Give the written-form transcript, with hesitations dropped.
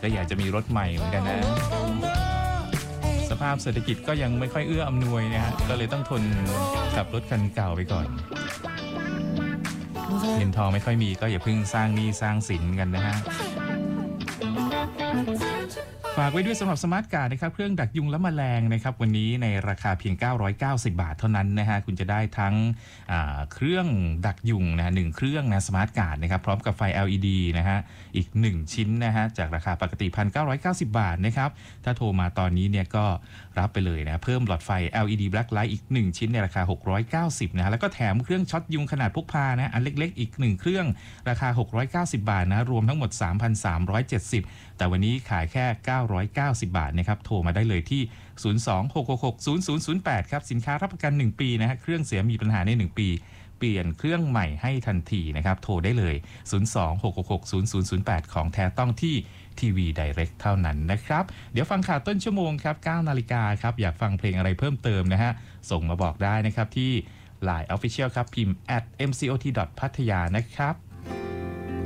ก็อยากจะมีรถใหม่เหมือนกันนะสภาพเศรษฐกิจก็ยังไม่ค่อยเอื้ออำนวยนะฮะก็เลยต้องทนขับรถคันเก่าไปก่อนเงินทองไม่ค่อยมีก็อย่าเพิ่งสร้างหนี้สร้างสินกันนะฮะฝากไว้ด้วยสำหรับสมาร์ทการ์ดนะครับเครื่องดักยุงและแมลงนะครับวันนี้ในราคาเพียง990 บาทเท่านั้นนะฮะคุณจะได้ทั้งเครื่องดักยุงนะ1เครื่องนะสมาร์ทการ์ดนะครับพร้อมกับไฟ LED นะฮะอีก1ชิ้นนะฮะจากราคาปกติ 1,990 บาทนะครับถ้าโทรมาตอนนี้เนี่ยก็รับไปเลยนะเพิ่มหลอดไฟ LED Black Light อีก1ชิ้นในราคา690นะฮะแล้วก็แถมเครื่องช็อตยุงขนาดพกพานะอันเล็กๆอีก1เครื่องราคา690 บาทนะรวมทั้งหมด 3,370 แต่วันนี้ขายแค่990 บาทนะครับโทรมาได้เลยที่ 026660008 ครับสินค้ารับประกัน1ปีนะฮะเครื่องเสียมีปัญหาใน1ปีเปลี่ยนเครื่องใหม่ให้ทันทีนะครับโทรได้เลย 026660008 ของแท้ต้องที่ทีวีไดเรกเท่านั้นนะครับเดี๋ยวฟังข่าวต้นชั่วโมงครับ 9 นาฬิกาครับอยากฟังเพลงอะไรเพิ่มเติมนะฮะส่งมาบอกได้นะครับที่ LINE Official ครับพิมพ์ @mcot.pattaya นะครับ